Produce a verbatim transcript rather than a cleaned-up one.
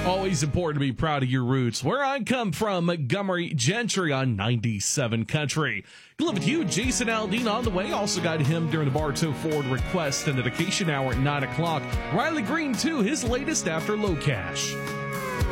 Always important to be proud of your roots. Where I come from, Montgomery Gentry on ninety-seven Country. Good luck with you, Jason Aldean on the way. Also got him during the Bartow Ford Request and Dedication Hour at nine o'clock. Riley Green, too, his latest after Low Cash.